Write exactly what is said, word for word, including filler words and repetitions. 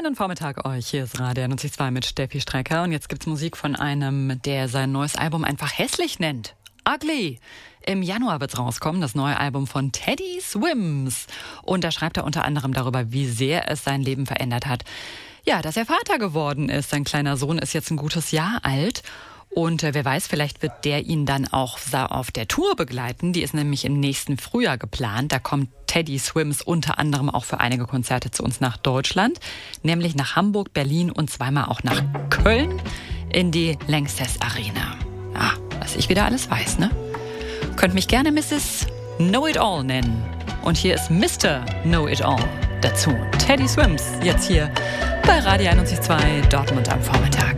Schönen Vormittag euch. Hier ist Radio einundneunzig Komma zwei mit Steffi Strecker. Und jetzt gibt's Musik von einem, der sein neues Album einfach hässlich nennt. Ugly. Im Januar wird's rauskommen, das neue Album von Teddy Swims. Und da schreibt er unter anderem darüber, wie sehr es sein Leben verändert hat. Ja, dass er Vater geworden ist. Sein kleiner Sohn ist jetzt ein gutes Jahr alt. Und äh, wer weiß, vielleicht wird der ihn dann auch auf der Tour begleiten. Die ist nämlich im nächsten Frühjahr geplant. Da kommt Teddy Swims unter anderem auch für einige Konzerte zu uns nach Deutschland. Nämlich nach Hamburg, Berlin und zweimal auch nach Köln in die Lanxess Arena. Ja, was ich wieder alles weiß, ne? Könnt mich gerne Misses Know-It-All nennen. Und hier ist Mister Know-It-All dazu. Teddy Swims, jetzt hier bei Radio einundneunzig Komma zwei Dortmund am Vormittag.